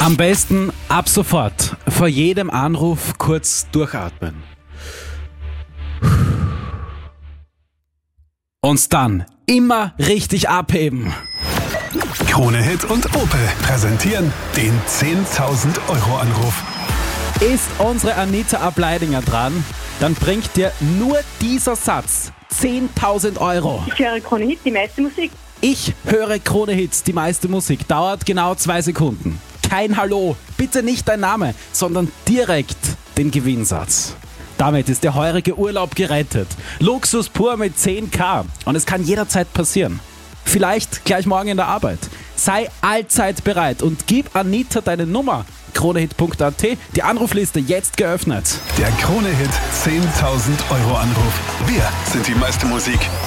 Am besten ab sofort vor jedem Anruf kurz durchatmen. Und dann immer richtig abheben. Krone Hit und Opel präsentieren den 10.000 Euro Anruf. Ist unsere Anita Ableidinger dran, dann bringt dir nur dieser Satz 10.000 Euro. Ich höre Krone Hit, die meiste Musik. Ich höre Krone Hits, die meiste Musik. Dauert genau 2 Sekunden. Kein Hallo, bitte nicht dein Name, sondern direkt den Gewinnsatz. Damit ist der heurige Urlaub gerettet. Luxus pur mit 10.000 und es kann jederzeit passieren. Vielleicht gleich morgen in der Arbeit. Sei allzeit bereit und gib Anita deine Nummer. kronehit.at, die Anrufliste jetzt geöffnet. Der Krone Hit 10.000 Euro Anruf. Wir sind die meiste Musik.